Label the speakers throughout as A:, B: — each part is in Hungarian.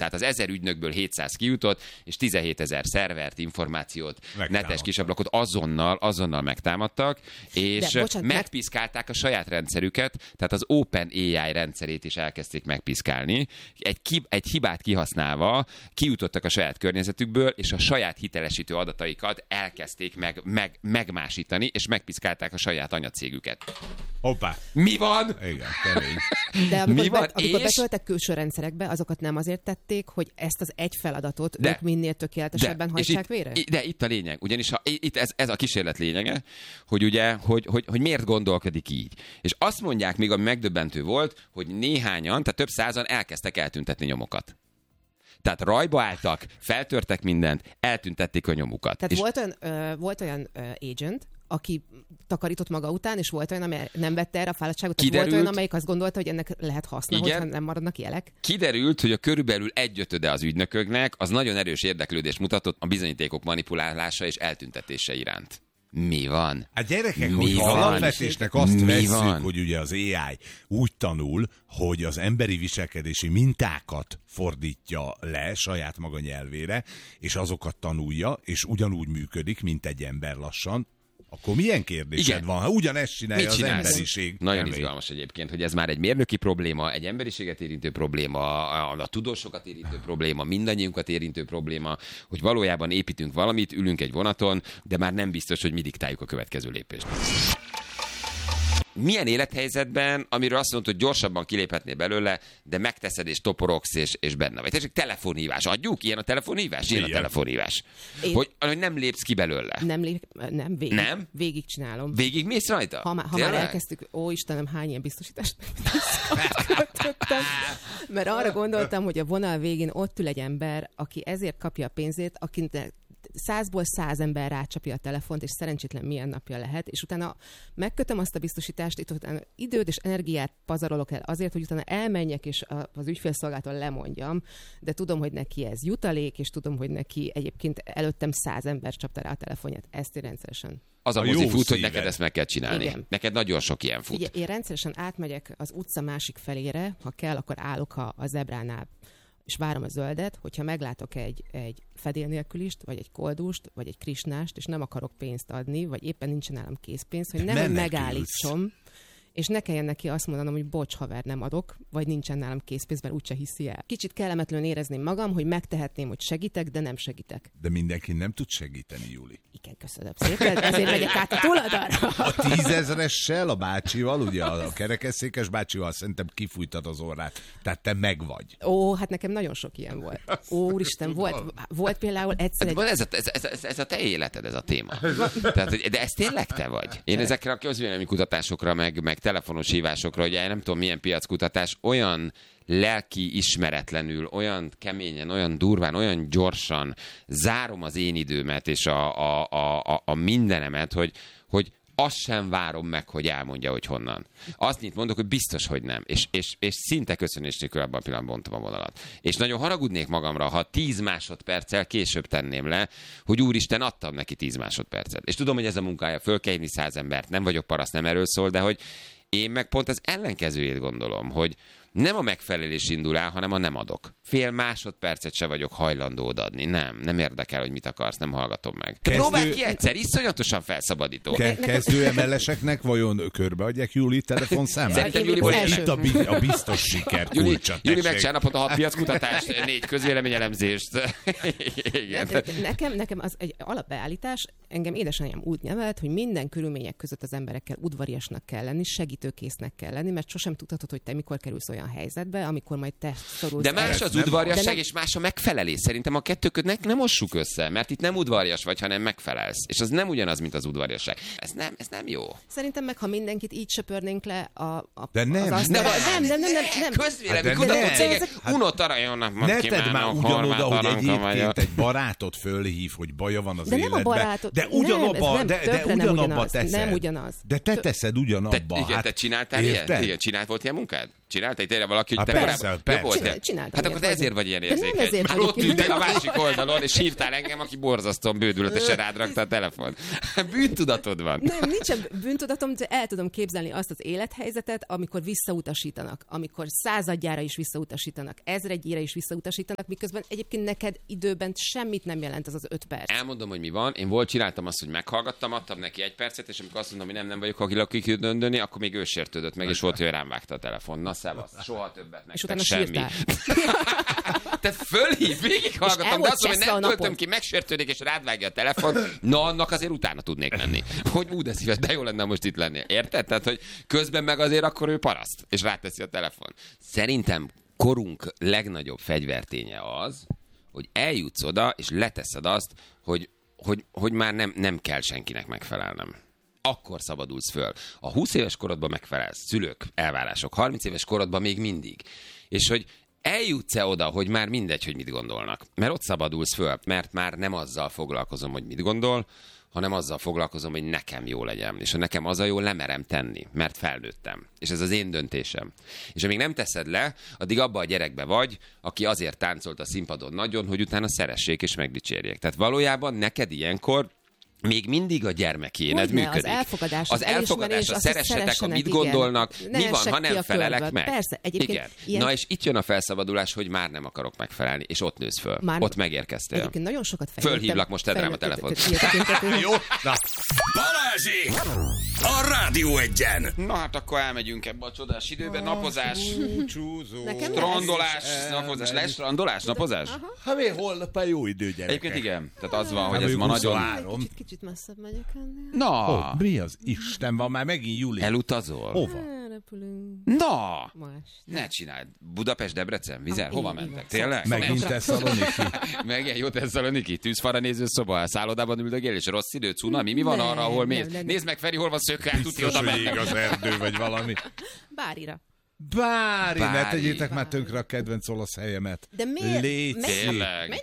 A: Tehát az 1000 ügynökből 700 kijutott, és 17 000 szervert, információt, netes kisablakot azonnal megtámadtak, és megpiszkálták a saját rendszerüket, tehát az OpenAI rendszerét is elkezdték megpiszkálni. Egy hibát kihasználva kijutottak a saját környezetükből, és a saját hitelesítő adataikat elkezdték megmásítani, és megpiszkálták a saját anyacégüket.
B: Hoppá!
A: Mi van?
B: Igen, kemény.
C: De amikor betöltek külső rendszerekbe, azokat nem azért tették, hogy ezt az egy feladatot ők minél tökéletesebben hajtsák végre?
A: De itt a lényeg, ugyanis itt ez a kísérlet lényege, hogy ugye, hogy miért gondolkodik így. És azt mondják még, ami megdöbbentő volt, hogy néhányan, tehát több százan elkezdtek eltüntetni nyomokat. Tehát rajba álltak, feltörtek mindent, eltüntették a nyomukat.
C: Tehát volt olyan agent, aki takarított maga után, és volt olyan, ami nem vette erre a fáradtságot, volt olyan, amelyik azt gondolta, hogy ennek lehet haszna, hogyha nem maradnak jelek.
A: Kiderült, hogy a körülbelül 1/5 az ügynököknek az nagyon erős érdeklődést mutatott a bizonyítékok manipulálása és eltüntetése iránt. Mi van?
B: Hát gyerekek, hogyha alapvetésnek azt vesszük, hogy ugye az AI úgy tanul, hogy az emberi viselkedési mintákat fordítja le saját maga nyelvére, és azokat tanulja, és ugyanúgy működik, mint egy ember lassan, akkor milyen kérdésed van? Ha ugyanezt csinálja az emberiség.
A: Nagyon izgalmas egyébként, hogy ez már egy mérnöki probléma, egy emberiséget érintő probléma, a tudósokat érintő probléma, mindannyiunkat érintő probléma, hogy valójában építünk valamit, ülünk egy vonaton, de már nem biztos, hogy mi diktáljuk a következő lépést. Milyen élethelyzetben, amiről azt mondod, hogy gyorsabban kiléphetnél belőle, de megteszed és toporogsz és benne vagy. Tehát telefonhívás. Adjuk? Ilyen a telefonhívás? Ilyen a telefonhívás. Hogy nem lépsz ki belőle.
C: Nem, végig.
A: Nem?
C: Végig csinálom.
A: Végig mész rajta?
C: Ha már elkezdtük, Istenem, hány ilyen biztosítást megkötöttem. Mert arra gondoltam, hogy a vonal végén ott ül egy ember, aki ezért kapja a pénzét, akinek 100-ból 100 ember rácsapja a telefont, és szerencsétlen milyen napja lehet, és utána megkötöm azt a biztosítást, itt utána időt és energiát pazarolok el azért, hogy utána elmenjek, és az ügyfélszolgáltól lemondjam, de tudom, hogy neki ez jutalék, és tudom, hogy neki egyébként előttem 100 ember csapta rá a telefonját. Ezt én rendszeresen.
A: Az a mozi fut, hogy neked ezt meg kell csinálni. Igen. Neked nagyon sok ilyen fut.
C: Ugye, én rendszeresen átmegyek az utca másik felére, ha kell, akkor állok a zebránál, és várom a zöldet, hogyha meglátok egy fedél nélkülist, vagy egy koldust, vagy egy krisnást, és nem akarok pénzt adni, vagy éppen nincsen nálam készpénz, hogy nem megállítsom, és ne kelljen neki azt mondanom, hogy bocs, haver, nem adok, vagy nincsen nálam készpénz, mert úgyse hiszi el. Kicsit kellemetlenül érezném magam, hogy megtehetném, hogy segítek, de nem segítek.
B: De mindenki nem tud segíteni, Júli.
C: Igen, köszönöm szépen, ezért megyek át a túloldalra.
B: A 10 000-essel, a bácsival, ugye a kerekesszékes bácsival szerintem kifújtad az orrát, tehát te megvagy.
C: Hát nekem nagyon sok ilyen volt. Úristen, volt például egyszer
A: ez a te életed, ez a téma. Tehát, de ez tényleg te vagy? Én ezekre a közvélemény kutatásokra, meg telefonos hívásokra, ugye nem tudom milyen piackutatás, olyan lelki ismeretlenül, olyan keményen, olyan durván, olyan gyorsan zárom az én időmet és a mindenemet, hogy azt sem várom meg, hogy elmondja, hogy honnan. Azt nyit mondok, hogy biztos, hogy nem. És szinte köszönés nélkül abban a pillanatban bontom a vonalat. És nagyon haragudnék magamra, ha 10 másodperccel később tenném le, hogy úristen, adtam neki 10 másodpercet. És tudom, hogy ez a munkája, föl kell hívni 100 embert, nem vagyok paraszt, nem erről szól, de hogy én meg pont az ellenkezőjét gondolom, hogy nem a megfelelés indul el, hanem a nem adok. Fél másodpercet se vagyok hajlandó odaadni. Nem érdekel, hogy mit akarsz, nem hallgatom meg. Próbálj ki egyszer, iszonyatosan felszabadító.
B: Kezdő emelleseknek vajon körbeadják Júli telefonszámát?
A: Szerintem Júli
B: itt a biztos siker kulcsa.
A: Júli megcsinálapot a piackutatást, 4 közvéleményelemzést.
C: Nekem az egy alapbeállítás, engem édesanyám úgy nevelt, hogy minden körülmények között az emberekkel udvariasnak kell lenni, segítőkésznek kell lenni, mert sosem tudhatod, hogy te mikor kerülsz olyan helyzetbe, amikor majd te szorulsz.
A: De más az udvariasság, és más a megfelelés. Szerintem a kettőköt nem mossuk össze, mert itt nem udvarias vagy, hanem megfelelsz. És az nem ugyanaz, mint az udvariasság. Ez nem jó.
C: Szerintem meg, ha mindenkit így söpörnénk le
B: De nem.
A: Közvélemény kutató cégek unott arajonnak
B: ma ne tedd már ugyanoda, hogy egyébként egy barátod fölhív, hogy baja van az életben. De ugyanabban
C: teszed. Nem ugyanaz.
B: De te teszed ugyanabba.
A: Te csináltál ilyet? Volt ilyen munkád? Csinálta itt valaki, hogy te
B: persze.
C: Csináltam.
A: Hát akkor te ezért vagy ilyen érzékeny. Hát ott ültél a másik oldalon, és hívtál engem, aki borzasztóan bődületesen rád rakta a telefon. Bűntudatod van.
C: Nem, nincsen bűntudatom, de el tudom képzelni azt az élethelyzetet, amikor visszautasítanak, amikor 100-adjára is visszautasítanak, 1000-egyére is visszautasítanak, miközben egyébként neked időben semmit nem jelent az 5 perc.
A: Elmondom, hogy mi van. Én csináltam azt, hogy meghallgattam, adtam neki 1 percet, és amikor azt mondom, hogy nem vagyok, aki dönteni, akkor még ő sértődött meg, és volt, hogy rám vágta a telefon. Na, szevasz, soha többet nektek,
C: és utána
A: semmi. Te fölhív, végighallgattam, de azt mondom, hogy nem töltöm ki, megsértődik, és rád vágja a telefon. Na, annak azért utána tudnék menni. Hogy de szíves, de jó lenne most itt lenni. Érted? Tehát, hogy közben meg azért akkor ő paraszt, és ráteszi a telefon. Szerintem korunk legnagyobb fegyverténye az, hogy eljutsz oda, és leteszed azt, hogy már nem kell senkinek megfelelnem. Akkor szabadulsz föl. A 20 éves korodban megfelelsz, szülők, elvárások, 30 éves korodban még mindig. És hogy eljutsz-e oda, hogy már mindegy, hogy mit gondolnak. Mert ott szabadulsz föl, mert már nem azzal foglalkozom, hogy mit gondol, hanem azzal foglalkozom, hogy nekem jó legyen. És ha nekem az a jó, lemerem tenni, mert felnőttem. És ez az én döntésem. És amíg nem teszed le, addig abba a gyerekbe vagy, aki azért táncolt a színpadon nagyon, hogy utána szeressék és megdicsérjék. Tehát valójában neked ilyenkor még mindig a gyermekéned működik. Az elfogadás, a szeressetek, ha mit gondolnak, mi van, ha nem felelek meg.
C: Persze, egyébként
A: igen. Na és itt jön a felszabadulás, hogy már nem akarok megfelelni, és ott nősz föl. Ott megérkeztél.
C: Egyébként nagyon sokat fejlődtem.
A: Fölhívlak, most tedd rám a telefont.
B: Jó, na.
D: Balázsék! A Rádió Egyen!
A: Na hát akkor elmegyünk ebbe a csodás időben. Napozás,
B: Csúzó.
A: strandolás, napozás. Lesz strandolás, napozás?
B: Hát mi holnap a jó idő, gyerekek.
A: Egyébként igen. Tehát az van, hogy ez ma nagyon...
C: Kicsit messzebb megyek ennél.
A: Na!
B: Mi az Isten van már megint júli?
A: Elutazol?
B: Hova?
C: Repülünk.
A: Na!
C: Más.
A: Ne csináld. Budapest, Debrecen, Vizer? Hova mentek? Tényleg?
B: Megint Tesszaloniki.
A: Meg jó Tesszaloniki, tűzfara néző szoba, szállodában üldögél, és rossz idő, cunami, mi van arra, ahol mész? Nézd meg, Feri, hol van Szökkel, tuti oda mennek.
B: Az erdő, vagy valami.
C: Bárira.
B: Bári, ne tegyétek már tönkre a kedvenc olasz helyemet.
C: De miért?
B: Léci.
A: Tényleg.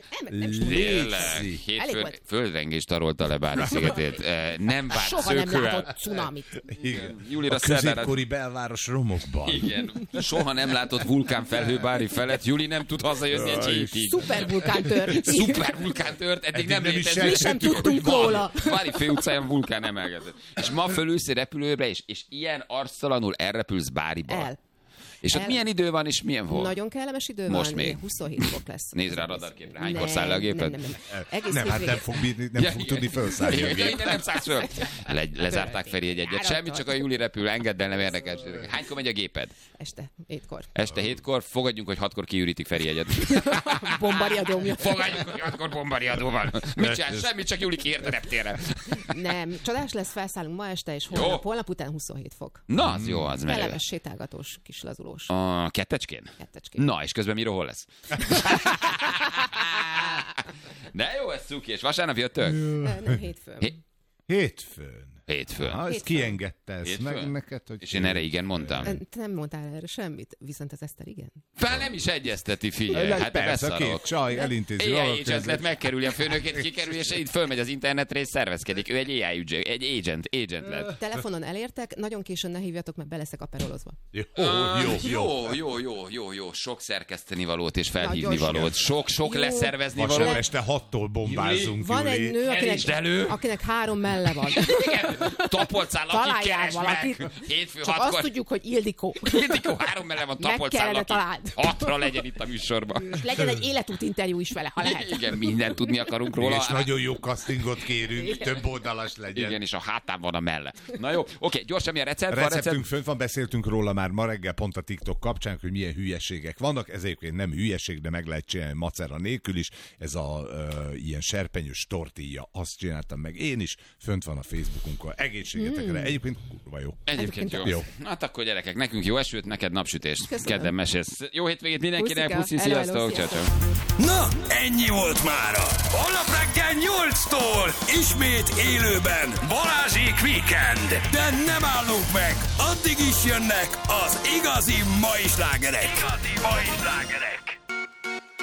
B: Léci.
A: Hétfőn földrengést tarolta le Bári szigetét. Nem várt
C: soha nem
A: szökővel.
C: látott cunamit.
A: Júlira
B: a középkori belváros romokban.
A: Igen. Soha nem látott vulkánfelhő Bári felett. Júli nem tud hazajönni egy hétig.
C: Szupervulkán tört.
A: Szupervulkán tört, eddig nem létezik.
C: Mi sem tudtunk róla.
A: Bári főutcáján vulkán emelkedett. És ma fölülsz egy repülőre, és ilyen arctalanul elrepülsz Báriba. És ott milyen idő van, és milyen volt?
C: Nagyon kellemes idő
A: most
C: van.
A: Még.
C: 27 fok lesz.
A: Nézd rá a radarképre. Hánykor száll le a géped?
B: Nem, hát nem fog tudni felszállni a gép.
A: Nem szállsz föl. Lezárták Feri egyet. Semmit, csak a Júli repül. Engedd el, nem érdekes. Hánykor megy a géped?
C: Este 7-kor.
A: Este 7-kor. Fogadjunk, hogy 6-kor kiürítik Feri egyet.
C: Bombariadó miatt.
A: Fogadjunk, hogy 6-kor bombariadó van. Mit csinál? Semmit, csak Júli kiért a reptérre.
C: Nem, csodás lesz, felszállunk ma este, és holnap után 27 fok.
A: Na, az jó, az meg.
C: Kellemes, sétálgatós, kis lazulós.
A: A kettecskén?
C: Kettecskén.
A: Na, és közben miről hol lesz? De jó, ez cuki, és vasárnap jöttök?
C: Nem, hétfőn.
B: Hétfőn.
A: Hétfőn.
B: Kiengedte ezt meg neked, hogy...
A: És én erre igen mondtam.
C: Te nem mondtál erre semmit, viszont az Eszter igen.
A: Fel nem is egyezteti, figyelj. Hát
B: persze,
A: beszarok.
B: két csaj elintézi.
A: AI agent megkerülni a főnökét, kikerül, és így fölmegy az internetre, és szervezkedik. Ő egy AI agent lett.
C: Telefonon elértek, nagyon későn ne hívjatok, mert beleszek aperolozva.
A: Jó. Sok szerkeszteni valót és felhívni valót. Sok leszervezni valót.
B: Vasárnap este 6-tól bombázunk,
C: Van egy nő, akinek 3 melle van.
A: Tapolcál, aki keres meg. Hétfő
C: csak
A: 6-kor.
C: azt tudjuk, hogy Ildikó.
A: Ildikó 3 melle van, tapolcál, aki 6-ra legyen itt a műsorban.
C: És legyen egy életút interjú is vele, ha lehet.
A: Igen, mindent tudni akarunk róla.
B: És nagyon jó castingot kérünk, több oldalas legyen.
A: Igen, és a hátán van a melle. Na jó, oké, gyorsan mi a recept?
B: Receptünk fönt van, beszéltünk róla már ma reggel pont a TikTok kapcsán, hogy milyen hülyeségek vannak. Ez egyébként nem hülyeség, de meg lehet csinálni macera nélkül is. Ez a ilyen serpenyős tortilla, azt csináltam meg én is. Fönt van a Facebookunkon. Egészségetekre. Egyébként kurva jó.
A: Egyébként jó. Hát akkor gyerekek, nekünk jó esőt, neked napsütést. Kedden mesélsz. Jó hétvégét mindenkinek, puszi, sziasztok. Ciao.
D: Na, ennyi volt mára. Holnap reggel 8-tól ismét élőben Balázsék Weekend. De nem állunk meg, addig is jönnek az igazi mai slágerek.